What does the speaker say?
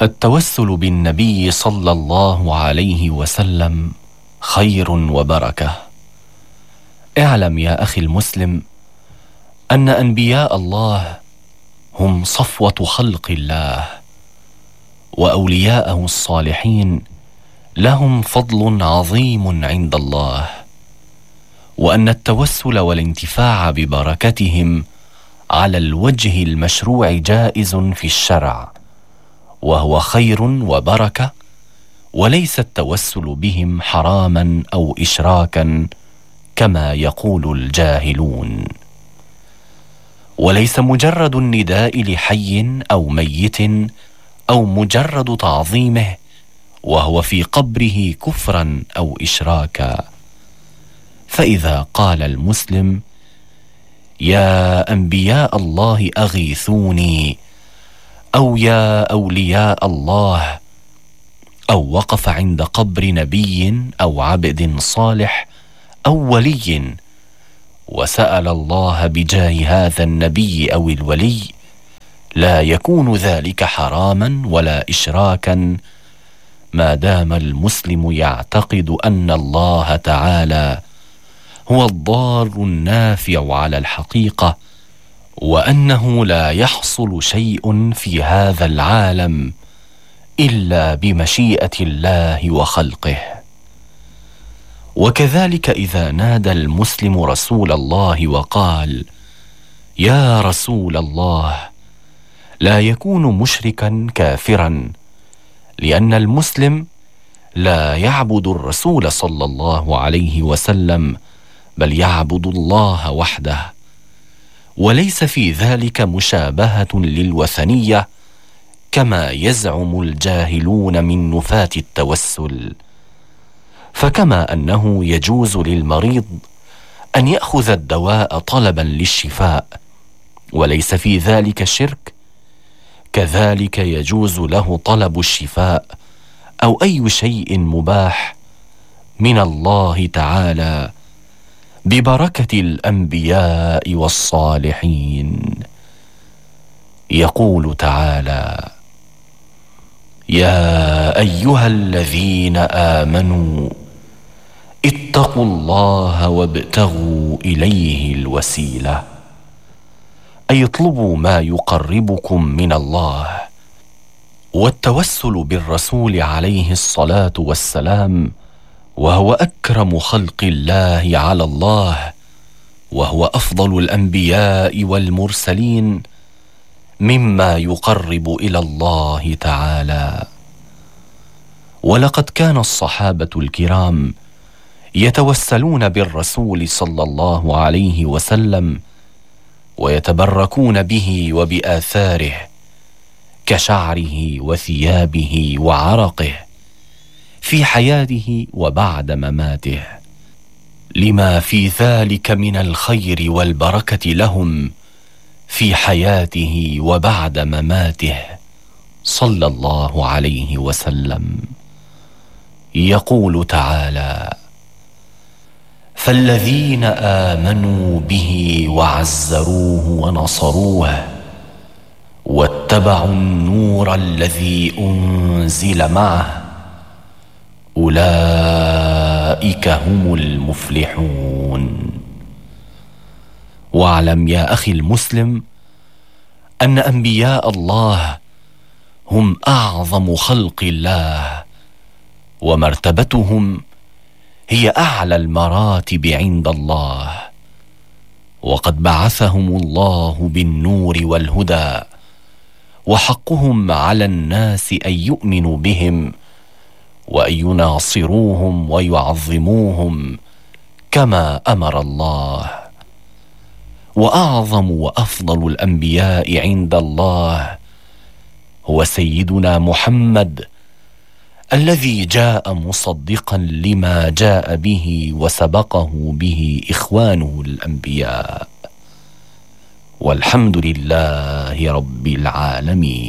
التوسل بالنبي صلى الله عليه وسلم خير وبركة. اعلم يا أخي المسلم أن أنبياء الله هم صفوة خلق الله، وأولياءه الصالحين لهم فضل عظيم عند الله، وأن التوسل والانتفاع ببركتهم على الوجه المشروع جائز في الشرع، وهو خير وبركة، وليس التوسل بهم حراما أو إشراكا كما يقول الجاهلون. وليس مجرد النداء لحي أو ميت أو مجرد تعظيمه وهو في قبره كفرا أو إشراكا. فإذا قال المسلم يا أنبياء الله أغيثوني، أو يا أولياء الله، أو وقف عند قبر نبي أو عبد صالح أو ولي وسأل الله بجاه هذا النبي أو الولي، لا يكون ذلك حراما ولا إشراكا ما دام المسلم يعتقد أن الله تعالى هو الضار النافع على الحقيقة، وأنه لا يحصل شيء في هذا العالم إلا بمشيئة الله وخلقه. وكذلك إذا نادى المسلم رسول الله وقال يا رسول الله، لا يكون مشركا كافرا، لأن المسلم لا يعبد الرسول صلى الله عليه وسلم، بل يعبد الله وحده، وليس في ذلك مشابهة للوثنية كما يزعم الجاهلون من نفاة التوسل. فكما أنه يجوز للمريض أن يأخذ الدواء طلبا للشفاء وليس في ذلك شرك، كذلك يجوز له طلب الشفاء أو أي شيء مباح من الله تعالى ببركة الأنبياء والصالحين. يقول تعالى يا أيها الذين آمنوا اتقوا الله وابتغوا إليه الوسيلة، أي اطلبوا ما يقربكم من الله. والتوسل بالرسول عليه الصلاة والسلام وهو أكرم خلق الله على الله، وهو أفضل الأنبياء والمرسلين، مما يقرب إلى الله تعالى. ولقد كان الصحابة الكرام يتوسلون بالرسول صلى الله عليه وسلم ويتبركون به وبآثاره كشعره وثيابه وعرقه في حياته وبعد مماته، لما في ذلك من الخير والبركة لهم في حياته وبعد مماته صلى الله عليه وسلم. يقول تعالى فالذين آمنوا به وعزروه ونصروه واتبعوا النور الذي أنزل معه أولئك هم المفلحون. واعلم يا أخي المسلم أن أنبياء الله هم أعظم خلق الله، ومرتبتهم هي أعلى المراتب عند الله، وقد بعثهم الله بالنور والهدى، وحقهم على الناس أن يؤمنوا بهم وأن يناصروهم ويعظموهم كما أمر الله. وأعظم وأفضل الأنبياء عند الله هو سيدنا محمد، الذي جاء مصدقا لما جاء به وسبقه به إخوانه الأنبياء. والحمد لله رب العالمين.